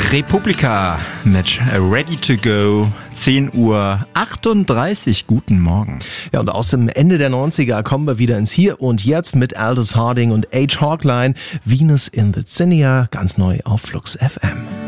Republika mit Ready to Go, 10:38 Uhr. Guten Morgen. Ja, und aus dem Ende der 90er kommen wir wieder ins Hier und Jetzt mit Aldous Harding und H. Hawkline. Venus in the Zinnia, ganz neu auf Flux FM.